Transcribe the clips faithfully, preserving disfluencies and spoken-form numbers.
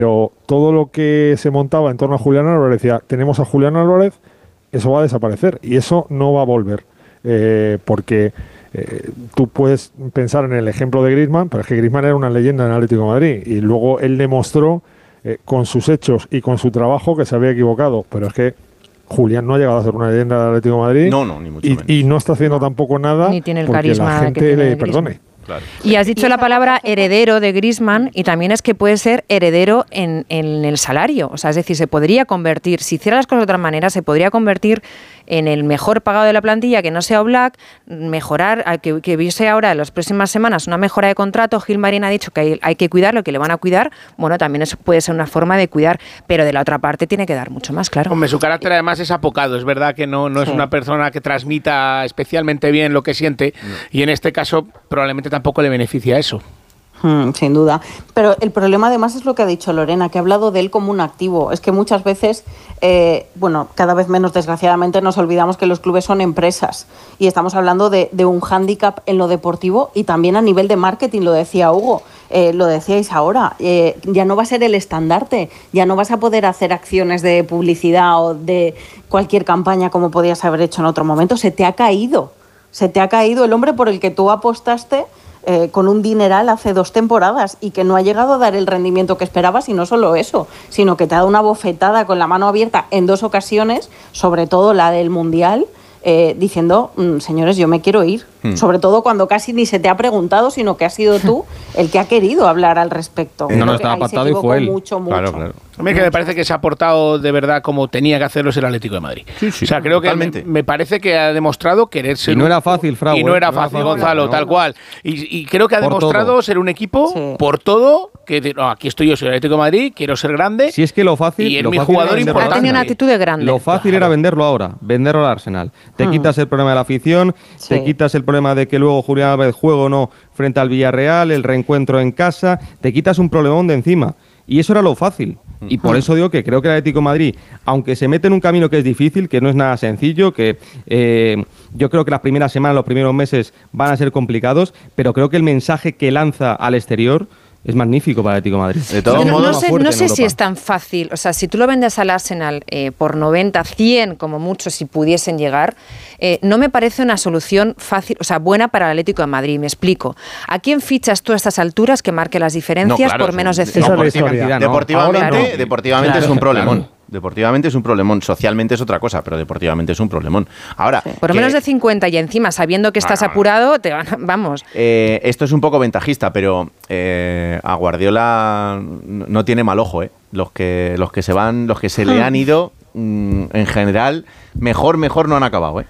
pero todo lo que se montaba en torno a Julián Álvarez decía, tenemos a Julián Álvarez, eso va a desaparecer y eso no va a volver, eh, porque eh, tú puedes pensar en el ejemplo de Griezmann, pero es que Griezmann era una leyenda en el Atlético de Madrid y luego él demostró eh, con sus hechos y con su trabajo que se había equivocado, pero es que Julián no ha llegado a ser una leyenda del Atlético de Madrid. No, no, ni mucho y, menos. y no está haciendo tampoco nada Ni tiene el porque carisma la que gente tiene le Griezmann. perdone. Claro. Y has dicho la palabra heredero de Griezmann y también es que puede ser heredero en, en el salario. O sea, es decir, se podría convertir, si hiciera las cosas de otra manera, se podría convertir en el mejor pagado de la plantilla, que no sea Oblak, mejorar, que, que viese ahora en las próximas semanas una mejora de contrato. Gilmarín ha dicho que hay, hay que cuidarlo, que le van a cuidar. Bueno, también eso puede ser una forma de cuidar, pero de la otra parte tiene que dar mucho más, claro. Hombre, su carácter además es apocado. Es verdad que no, no es Sí. una persona que transmita especialmente bien lo que siente no. y en este caso probablemente tampoco le beneficia eso. Hmm, sin duda. Pero el problema además es lo que ha dicho Lorena, que ha hablado de él como un activo. Es que muchas veces, eh, bueno, cada vez menos desgraciadamente nos olvidamos que los clubes son empresas y estamos hablando de, de un hándicap en lo deportivo y también a nivel de marketing, lo decía Hugo, eh, lo decíais ahora, eh, ya no va a ser el estandarte, ya no vas a poder hacer acciones de publicidad o de cualquier campaña como podías haber hecho en otro momento. Se te ha caído, se te ha caído el hombre por el que tú apostaste Eh, con un dineral hace dos temporadas y que no ha llegado a dar el rendimiento que esperabas, y no solo eso, sino que te ha dado una bofetada con la mano abierta en dos ocasiones, sobre todo la del Mundial, eh, diciendo, mmm, señores, yo me quiero ir. Hmm. Sobre todo cuando casi ni se te ha preguntado, sino que has sido tú el que ha querido hablar al respecto. No, no, estaba pactado y fue él. Mucho, mucho. Claro, claro. A mí que me parece que se ha portado de verdad como tenía que hacerlo el Atlético de Madrid. Sí, sí, o sea, creo totalmente. que me, me parece que ha demostrado querer ser... Y no un, era fácil, Frau. Y no era no fácil, era fácil, Gonzalo, no. tal cual. Y, y creo que ha Por demostrado todo. ser un equipo Sí. por todo, que de, no, aquí estoy yo, soy el Atlético de Madrid, quiero ser grande. Si es que lo fácil, y es lo mi fácil jugador era venderlo importante. al Ha tenido una Arsenal. actitud de grande. Lo fácil Claro. era venderlo ahora, venderlo al Arsenal. Te Hmm. quitas el problema de la afición, Sí. te quitas el problema de que luego Julián Álvarez juega o no frente al Villarreal, el reencuentro en casa, te quitas un problemón de encima. Y eso era lo fácil. Y por eso digo que creo que el Atlético de Madrid, aunque se mete en un camino que es difícil, que no es nada sencillo, que eh, yo creo que las primeras semanas, los primeros meses van a ser complicados, pero creo que el mensaje que lanza al exterior es magnífico para el Atlético de Madrid. De todos no, modos, no sé, no sé si es tan fácil. O sea, si tú lo vendes al Arsenal eh, por noventa, cien como mucho, si pudiesen llegar, eh, no me parece una solución fácil, o sea, buena para el Atlético de Madrid. Me explico. ¿A quién fichas tú a estas alturas que marque las diferencias No, claro, por menos de es un- cero? Esa es la por historia. cantidad, no. Deportivamente, Ahora no. deportivamente Claro. es un problemón. Claro. Deportivamente es un problemón. Socialmente es otra cosa, pero deportivamente es un problemón. Ahora, Por que, menos de cincuenta y encima, sabiendo que estás Ah, no. apurado, te van, vamos. eh, esto es un poco ventajista, pero eh, a Guardiola no no tiene mal ojo, ¿eh? Los que, los que se van, los que se le han ido, mm, en general, mejor, mejor no han acabado, ¿eh?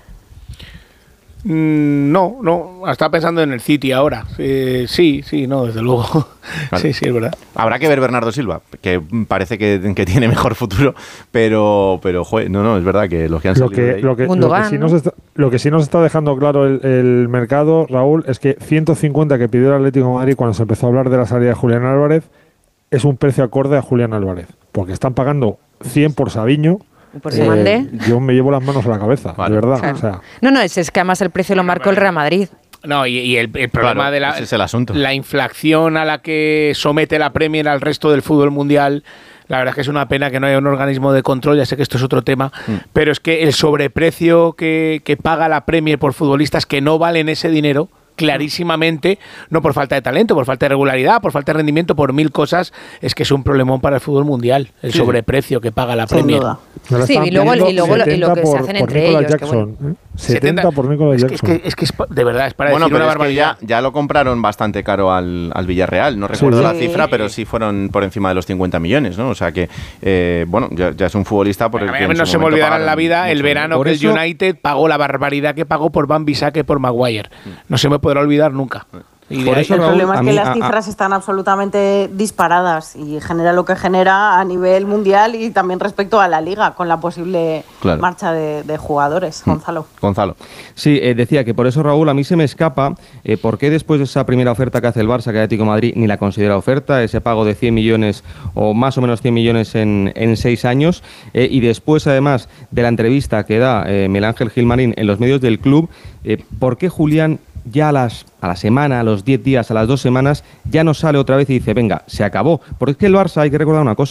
Mm, no, no, estaba pensando en el City ahora. Eh, sí, sí, no, desde luego. Vale. Sí, sí, es verdad. Habrá que ver Bernardo Silva, que parece que, que tiene mejor futuro, pero, pero joder, no, no, es verdad que los que han Lo salido de que, ahí- lo, que, lo, Gundogan, que sí ¿no? nos está, lo que sí nos está dejando claro el, el mercado, Raúl, es que ciento cincuenta que pidió el Atlético de Madrid cuando se empezó a hablar de la salida de Julián Álvarez es un precio acorde a Julián Álvarez, porque están pagando cien por Sabiño. Y por si mandé. Yo me llevo las manos a la cabeza, Vale. de verdad. Claro. O sea, No, no, es, es que además el precio lo marcó el Real Madrid. No, y, y el, el problema Claro, de la, ese es el asunto. la inflación a la que somete la Premier al resto del fútbol mundial, la verdad es que es una pena que no haya un organismo de control, ya sé que esto es otro tema, Mm. pero es que el sobreprecio que, que paga la Premier por futbolistas que no valen ese dinero, clarísimamente, no por falta de talento, por falta de regularidad, por falta de rendimiento, por mil cosas, es que es un problemón para el fútbol mundial, el Sí. sobreprecio que paga la Sin Premier. duda. me lo Sí, estaban y luego- pidiendo y luego lo- y lo que se setenta hacen por, entre por Nicolas ellos, que Jackson, bueno. ¿eh? setenta por Nicolas es que, Jackson. es que, es que es pa- de verdad, es para Bueno, decir pero una es que barbaridad. ya, ya lo compraron bastante caro al, al Villarreal. No recuerdo sí. la cifra, pero sí fueron por encima de los cincuenta millones, ¿no? O sea que, eh, bueno, ya, ya es un futbolista por el A que mí en no su se me momento olvidará en la pagaron vida el mucho verano Por que eso- el United pagó la barbaridad que pagó por Van Bissaka y por Maguire. No se me podrá olvidar nunca. Y de Por ahí- eso, El Raúl, problema es a que mí- las a- a- cifras están absolutamente disparadas y genera lo que genera a nivel mundial y también respecto a la liga, con la posible Claro. marcha de, de jugadores. Gonzalo. Gonzalo. Sí, eh, decía que por eso, Raúl, a mí se me escapa eh, por qué después de esa primera oferta que hace el Barça, que el Atlético de Madrid ni la considera oferta, ese pago de cien millones o más o menos cien millones en, en seis años, eh, y después, además, de la entrevista que da eh, Miguel Ángel Gilmarín en los medios del club, eh, ¿por qué Julián ya a, las, a la semana, a los diez días, a las dos semanas, ya no sale otra vez y dice, venga, se acabó. Porque es que el Barça, hay que recordar una cosa,